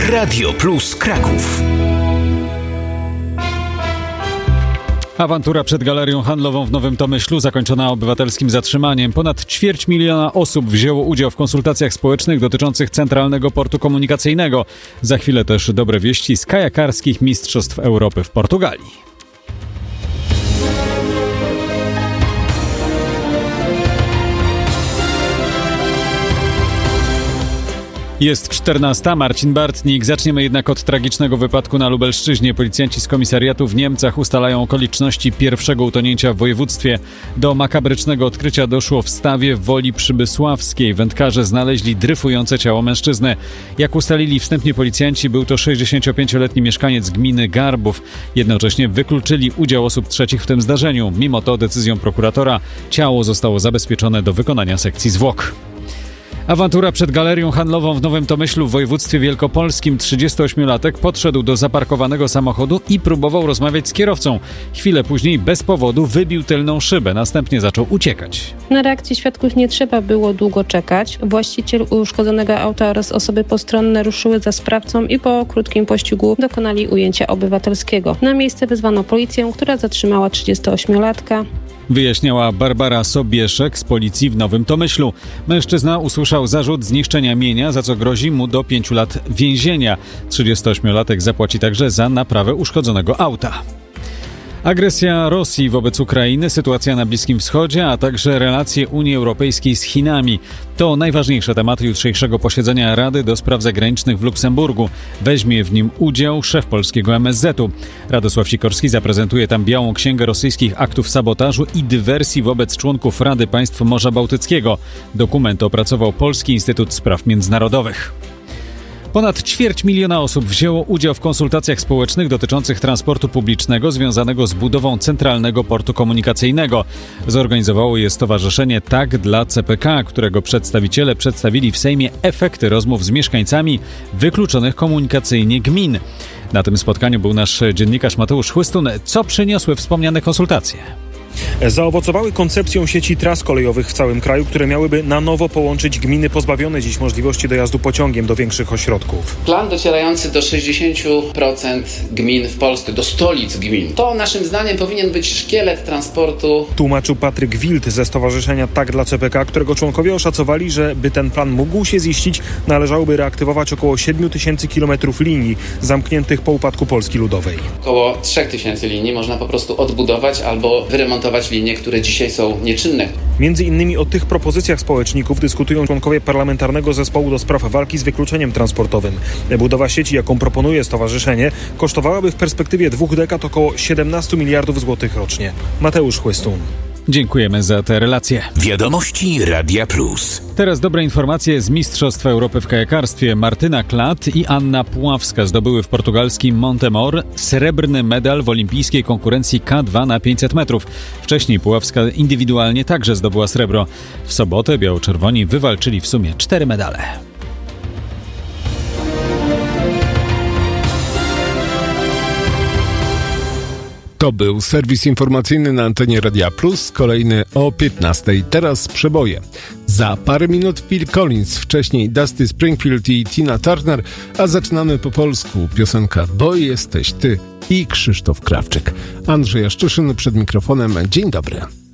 Radio Plus Kraków. Awantura przed galerią handlową w Nowym Tomyślu zakończona obywatelskim zatrzymaniem. Ponad 250 000 osób wzięło udział w konsultacjach społecznych dotyczących Centralnego Portu Komunikacyjnego. Za chwilę też dobre wieści z kajakarskich Mistrzostw Europy w Portugalii. Jest 14. Marcin Bartnik. Zaczniemy jednak od tragicznego wypadku na Lubelszczyźnie. Policjanci z komisariatu w Niemcach ustalają okoliczności pierwszego utonięcia w województwie. Do makabrycznego odkrycia doszło w Stawie w Woli Przybysławskiej. Wędkarze znaleźli dryfujące ciało mężczyzny. Jak ustalili wstępnie policjanci, był to 65-letni mieszkaniec gminy Garbów. Jednocześnie wykluczyli udział osób trzecich w tym zdarzeniu. Mimo to decyzją prokuratora ciało zostało zabezpieczone do wykonania sekcji zwłok. Awantura przed galerią handlową w Nowym Tomyślu w województwie wielkopolskim. 38-latek podszedł do zaparkowanego samochodu i próbował rozmawiać z kierowcą. Chwilę później bez powodu wybił tylną szybę, następnie zaczął uciekać. Na reakcję świadków nie trzeba było długo czekać. Właściciel uszkodzonego auta oraz osoby postronne ruszyły za sprawcą i po krótkim pościgu dokonali ujęcia obywatelskiego. Na miejsce wezwano policję, która zatrzymała 38-latka. Wyjaśniała Barbara Sobieszek z policji w Nowym Tomyślu. Mężczyzna usłyszał zarzut zniszczenia mienia, za co grozi mu do 5 lat więzienia. 38-latek zapłaci także za naprawę uszkodzonego auta. Agresja Rosji wobec Ukrainy, sytuacja na Bliskim Wschodzie, a także relacje Unii Europejskiej z Chinami. To najważniejsze tematy jutrzejszego posiedzenia Rady do Spraw Zagranicznych w Luksemburgu. Weźmie w nim udział szef polskiego MSZ-u. Radosław Sikorski zaprezentuje tam białą księgę rosyjskich aktów sabotażu i dywersji wobec członków Rady Państw Morza Bałtyckiego. Dokument opracował Polski Instytut Spraw Międzynarodowych. Ponad 250 000 osób wzięło udział w konsultacjach społecznych dotyczących transportu publicznego związanego z budową Centralnego Portu Komunikacyjnego. Zorganizowało je stowarzyszenie Tak dla CPK, którego przedstawiciele przedstawili w Sejmie efekty rozmów z mieszkańcami wykluczonych komunikacyjnie gmin. Na tym spotkaniu był nasz dziennikarz Mateusz Chłystun. Co przyniosły wspomniane konsultacje? Zaowocowały koncepcją sieci tras kolejowych w całym kraju, które miałyby na nowo połączyć gminy pozbawione dziś możliwości dojazdu pociągiem do większych ośrodków. Plan docierający do 60% gmin w Polsce, do stolic gmin. To naszym zdaniem powinien być szkielet transportu. Tłumaczył Patryk Wild ze stowarzyszenia Tak dla CPK, którego członkowie oszacowali, że by ten plan mógł się ziścić, należałoby reaktywować około 7 000 kilometrów linii zamkniętych po upadku Polski Ludowej. Około 3000 linii można po prostu odbudować albo wyremontować linie, które dzisiaj są nieczynne. Między innymi o tych propozycjach społeczników dyskutują członkowie Parlamentarnego Zespołu do Spraw Walki z Wykluczeniem Transportowym. Budowa sieci, jaką proponuje stowarzyszenie, kosztowałaby w perspektywie 2 dekad około 17 miliardów złotych rocznie. Mateusz Chłystun. Dziękujemy za te relacje. Wiadomości Radia Plus. Teraz dobre informacje z Mistrzostw Europy w kajakarstwie. Martyna Klat i Anna Puławska zdobyły w portugalskim Montemor srebrny medal w olimpijskiej konkurencji K2 na 500 metrów. Wcześniej Puławska indywidualnie także zdobyła srebro. W sobotę biało-czerwoni wywalczyli w sumie 4 medale. To był serwis informacyjny na antenie Radia Plus, kolejny o 15:00. Teraz przeboje. Za parę minut Phil Collins, wcześniej Dusty Springfield i Tina Turner, a zaczynamy po polsku. Piosenka Bo jesteś ty i Krzysztof Krawczyk. Andrzej Jaszczyszyn przed mikrofonem. Dzień dobry.